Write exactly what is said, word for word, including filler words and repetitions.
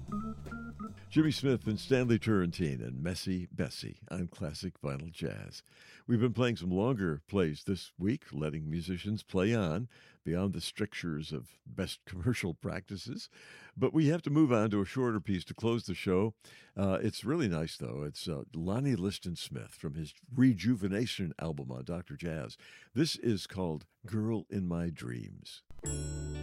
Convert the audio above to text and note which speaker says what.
Speaker 1: Jimmy Smith and Stanley Turrentine and Messy Bessie on Classic Vinyl Jazz. We've been playing some longer plays this week, letting musicians play on beyond the strictures of best commercial practices. But we have to move on to a shorter piece to close the show. Uh, it's really nice, though. It's uh, Lonnie Liston Smith from his Rejuvenation album on Doctor Jazz. This is called Girl in My Dreams.